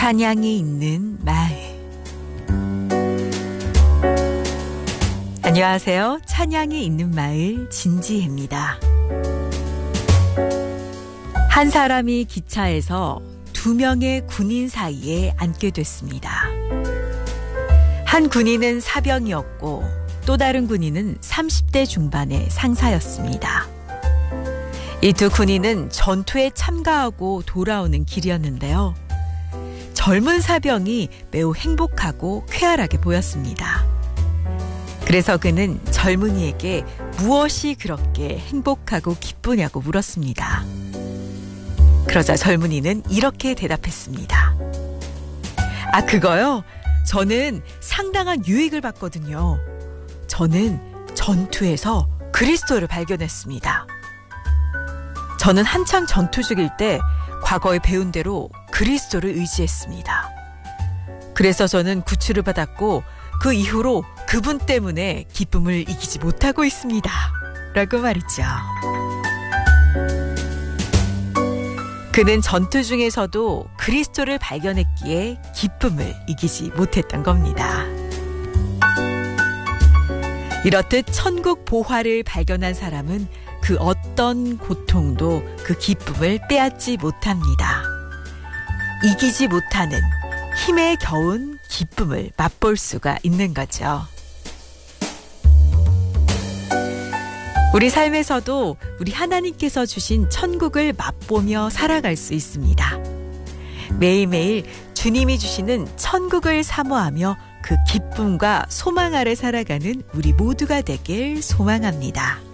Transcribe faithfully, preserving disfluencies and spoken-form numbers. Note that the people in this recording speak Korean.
찬양이 있는 마을. 안녕하세요. 찬양이 있는 마을 진지혜입니다. 한 사람이 기차에서 두 명의 군인 사이에 앉게 됐습니다. 한 군인은 사병이었고 또 다른 군인은 삼십 대 중반의 상사였습니다. 이 두 군인은 전투에 참가하고 돌아오는 길이었는데요. 젊은 사병이 매우 행복하고 쾌활하게 보였습니다. 그래서 그는 젊은이에게 무엇이 그렇게 행복하고 기쁘냐고 물었습니다. 그러자 젊은이는 이렇게 대답했습니다. 아, 그거요? 저는 상당한 유익을 받거든요. 저는 전투에서 그리스도를 발견했습니다. 저는 한창 전투 중일 때 과거에 배운 대로 그리스도를 의지했습니다. 그래서 저는 구출을 받았고 그 이후로 그분 때문에 기쁨을 이기지 못하고 있습니다. 라고 말이죠. 그는 전투 중에서도 그리스도를 발견했기에 기쁨을 이기지 못했던 겁니다. 이렇듯 천국 보화를 발견한 사람은 그 어떤 고통도 그 기쁨을 빼앗지 못합니다. 이기지 못하는 힘에 겨운 기쁨을 맛볼 수가 있는 거죠. 우리 삶에서도 우리 하나님께서 주신 천국을 맛보며 살아갈 수 있습니다. 매일매일 주님이 주시는 천국을 사모하며 그 기쁨과 소망 아래 살아가는 우리 모두가 되길 소망합니다.